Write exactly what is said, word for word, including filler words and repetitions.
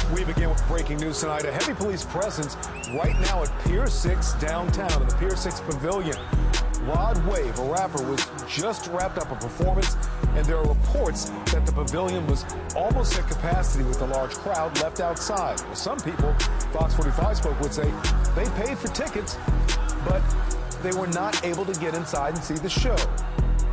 We begin with breaking news tonight. A heavy police presence right now at Pier six downtown in the Pier six Pavilion. Rod Wave, a rapper, was just wrapped up a performance, and there are reports that the pavilion was almost at capacity with a large crowd left outside. Well, some people, Fox forty-five spoke, would say they paid for tickets, but they were not able to get inside and see the show.